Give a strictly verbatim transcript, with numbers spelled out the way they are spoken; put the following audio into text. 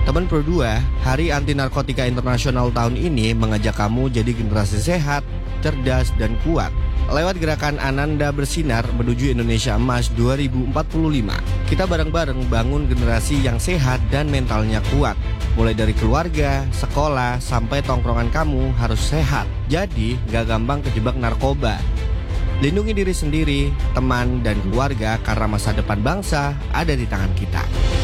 Teman Pro dua, Hari Anti Narkotika Internasional tahun ini mengajak kamu jadi generasi sehat, cerdas, dan kuat. Lewat gerakan Ananda Bersinar menuju Indonesia Emas dua ribu empat puluh lima, kita bareng-bareng bangun generasi yang sehat dan mentalnya kuat. Mulai dari keluarga, sekolah, sampai tongkrongan kamu harus sehat. Jadi, gak gampang kejebak narkoba. Lindungi diri sendiri, teman, dan keluarga karena masa depan bangsa ada di tangan kita.